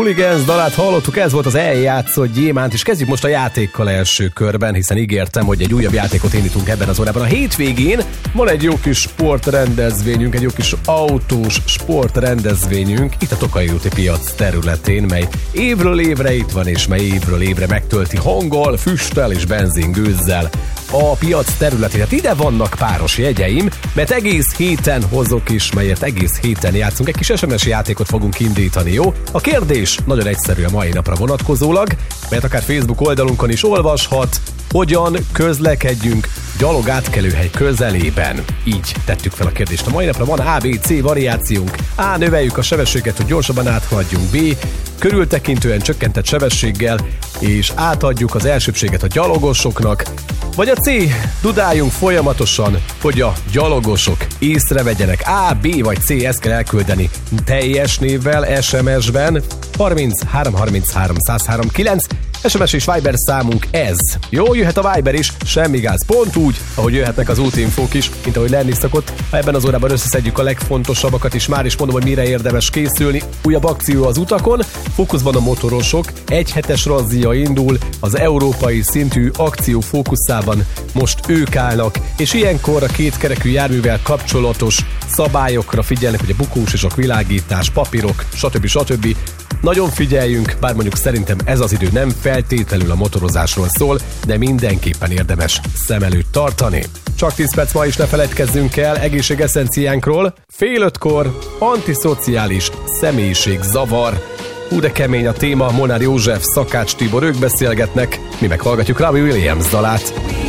Hooligans dalát hallottuk, ez volt az eljátszott gyémánt, és kezdjük most a játékkal első körben, hiszen ígértem, hogy egy újabb játékot indítunk ebben az órában. A hétvégén van egy jó kis sportrendezvényünk, egy jó kis autós sportrendezvényünk itt a Tokaji úti piac területén, mely évről évre itt van, és mely évről évre megtölti hanggal, füsttel és benzingőzzel a piac területén. Hát ide vannak páros jegyeim, mert egész héten hozok is, melyet egész héten játszunk. Egy kis SMS játékot fogunk indítani, jó? A kérdés nagyon egyszerű a mai napra vonatkozólag, mert akár Facebook oldalunkon is olvashat, hogyan közlekedjünk gyalog átkelőhely közelében. Így tettük fel a kérdést. A mai napra van A, B, C variációnk. A, növeljük a sebességet, hogy gyorsabban áthaladjunk. B, körültekintően csökkentett sebességgel, és átadjuk az elsőbséget a gyalogosoknak. Vagy a C, dudáljunk folyamatosan, hogy a gyalogosok észrevegyenek. A, B vagy C, ezt kell elküldeni teljes névvel SMS-ben 33 33 103 9. SMS és Viber számunk ez. Jó, jöhet a Viber is, semmi gáz. Pont úgy, ahogy jöhetnek az útinfók is, mint ahogy lenni szokott. Ha ebben az órában összeszedjük a legfontosabbakat, és már is mondom, hogy mire érdemes készülni. Újabb akció az utakon, fókuszban a motorosok, egy hetes razzia indul, az európai szintű akció fókuszában most ők állnak, és ilyenkor a kétkerekű járművel kapcsolatos szabályokra figyelnek, hogy a bukós és a világítás, papírok, stb. Nagyon figyeljünk, bár mondjuk szerintem ez az idő nem feltétlenül a motorozásról szól, de mindenképpen érdemes szem előtt tartani. Csak 10 perc ma is ne feledkezzünk el egészségeszenciánkról. 4:30 antiszociális személyiségzavar. De kemény a téma, Molnár József, Szakács Tibor, ők beszélgetnek, mi meghallgatjuk Robbie Williams dalát.